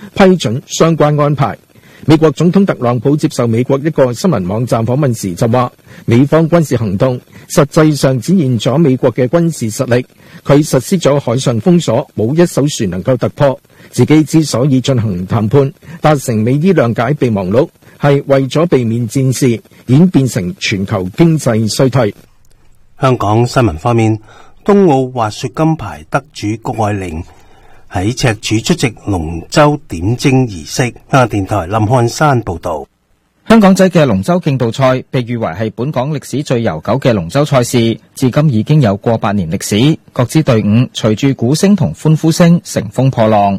批准相關安排。美國總統特朗普接受美國一個新聞網站訪問時就話，美方軍事行動實際上展現咗美國嘅軍事實力。佢實施咗海上封鎖，冇一艘船能夠突破。自己之所以進行談判，達成美伊諒解備忘錄，係為咗避免戰事演變成全球經濟衰退。 香港新聞方面，冬奧滑雪金牌得主谷愛凌喺赤柱出席龍舟點睛儀式。香港電台林漢山報道。 香港仔嘅龍舟競渡賽被譽為係本港歷史最悠久嘅龍舟賽事，至今已經有過百年歷史。各支隊伍隨住鼓聲同歡呼聲乘風破浪。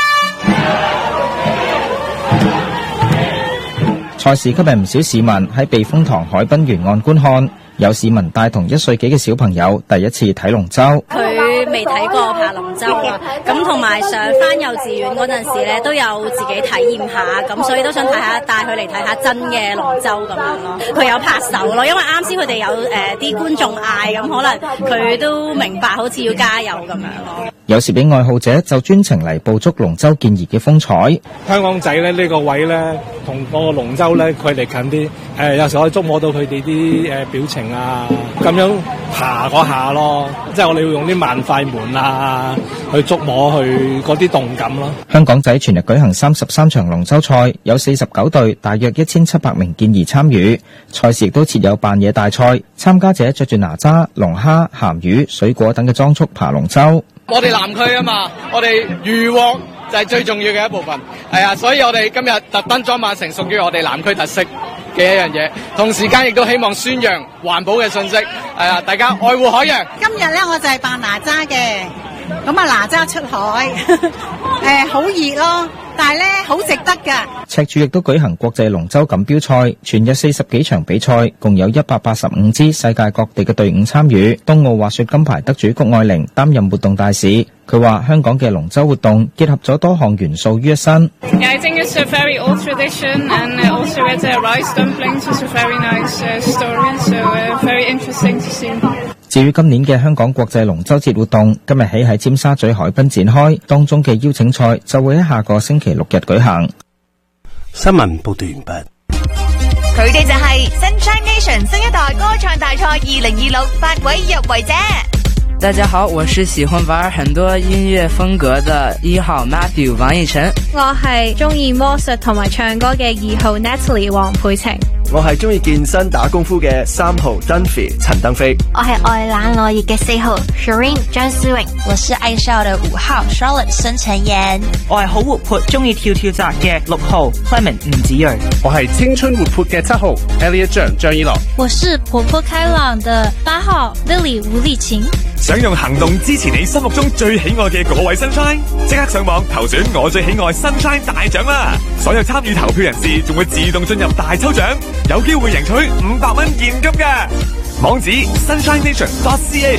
賽事吸引唔少市民喺避風塘海濱沿岸觀看，有市民帶同1歲幾嘅小朋友第一次睇龍舟。 佢未睇過爬龍舟啊，咁同埋上翻幼稚園嗰陣時咧都有自己體驗下，咁所以都想睇下，帶佢嚟睇下真嘅龍舟咁樣咯。佢有拍手咯，因為啱先佢哋有啲觀眾嗌，咁可能佢都明白，好似要加油咁樣咯。 有攝影愛好者就專程嚟捕捉龍舟健兒嘅風采。 香港仔咧呢個位咧同個龍舟咧距離近啲，有時可以觸摸到佢哋啲表情啊，咁樣爬嗰下咯，即係我哋要用啲慢快門啊去觸摸佢嗰啲動感咯。 香港仔全日舉行33場龍舟賽，有49隊，大約1700名健兒參與。賽事亦都設有扮嘢大賽，參加者着住哪吒、龍蝦、鹹魚、水果等嘅裝束爬龍舟。 我哋南區啊嘛，我哋漁獲就係最重要嘅一部分，係啊，所以我哋今日特登裝扮成屬於我哋南區特色嘅一樣嘢，同時間亦都希望宣揚環保嘅信息，係啊，大家愛護海洋。 今日咧我就係扮哪吒嘅，咁啊哪吒出海，好熱咯，但係咧好值得㗎。 赤柱亦都舉行國際龍舟錦標賽，全日40幾場比賽，共有185支世界各地嘅隊伍參與。冬奧滑雪金牌得主谷愛凌擔任活動大使。佢話香港嘅龍舟活動結合咗多項元素於一身。 Yeah, I think it's a very old tradition, and also with the rice dumplings, it's a very nice story, so very interesting to see. 至於今年嘅香港國際龍舟節活動，今日起喺尖沙咀海濱展開，當中嘅邀請賽就會喺下個星期6日舉行。 新聞報道完畢。 佢哋就係 Sunshine Nation 新一代歌唱大賽2026 8位入圍者。 大家好，我是喜歡玩很多音樂風格的1號 Matthew 王奕晨。 我係中意魔術同埋唱歌嘅2號 Natalie 黃佩晴。 我係中意健身打功夫嘅3號 Dunphy 陳登飛。 我係愛冷愛熱嘅4號 Shireen 張思穎。 我是愛笑的5號 Charlotte 孫晨妍。 我係好活潑中意跳跳紮嘅6號 Clement 吳子睿。 我係青春活潑嘅7號 Elliot 張依樂。 我是活潑開朗的8號 Lily 吳麗琴。 想用行動支持你心目中最喜愛嘅嗰位 Sunshine， 即刻上網投選我最喜愛 Sunshine 大獎啦！所有參與投票人士仲會自動進入大抽獎，有機會贏取500蚊現金嘅。網址 sunshinenation.ca。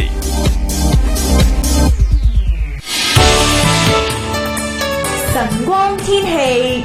晨光天氣。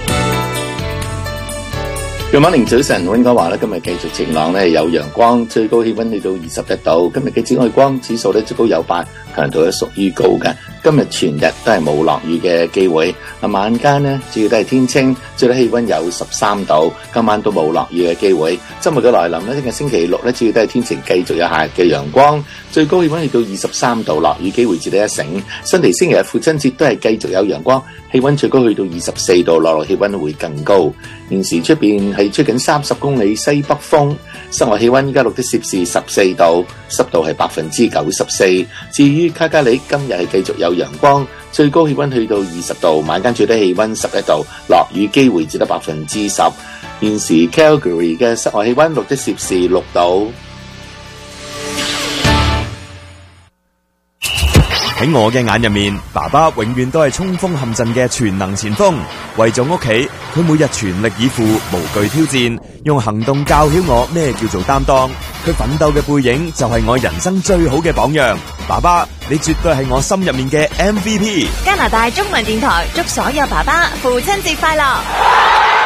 Good morning，早晨，溫哥華咧今日繼續晴朗咧，有陽光，最高氣溫去到21度。今日嘅紫外光指數咧最高有8，強度咧屬於高嘅。今日全日都係冇落雨嘅機會。晚間呢主要都係天清，最低氣溫有13度。今晚都冇落雨嘅機會。周末嘅來臨咧，聽日星期6咧主要都係天晴，繼續有夏日嘅陽光，最高氣溫去到23度，落雨機會只得1成。新地星期日父親節都係繼續有陽光，氣溫最高去到24度，落氣溫會更高。現時出邊係吹緊30公里西北風，室外氣溫依家錄得攝氏14度，濕度係94%。至於卡加里今日係繼續有陽光，最高氣溫去到20度，晚間最低氣溫11度，落雨機會只得10%。現時 Calgary 嘅室外氣溫錄得攝氏6度。 喺我嘅眼入面，爸爸永遠都係衝鋒陷陣嘅全能前鋒。為咗屋企，佢每日全力以赴，無懼挑戰，用行動教曉我咩叫做擔當。佢奮鬥嘅背影就係我人生最好嘅榜樣。爸爸，你絕對係我心入面嘅 MVP。 加拿大中文電台祝所有爸爸父親節快樂。